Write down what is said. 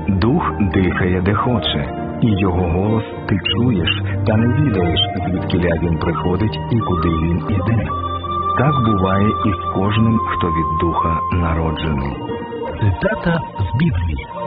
Дух дихає де хоче, і його голос ти чуєш, та не відаєш, звідкіля він приходить і куди він іде. Так буває і з кожним, хто від Духа народжений. Цитата з Біблії.